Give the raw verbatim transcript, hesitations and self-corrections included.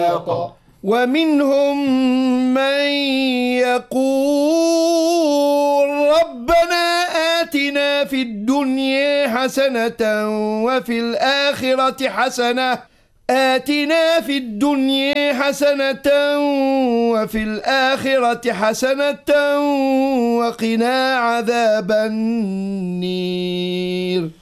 ومنهم من يقول ربنا آتنا في الدنيا حسنة وفي الآخرة حسنة آتنا في الدنيا حسنة وفي الآخرة حسنة وقنا عذاب النير.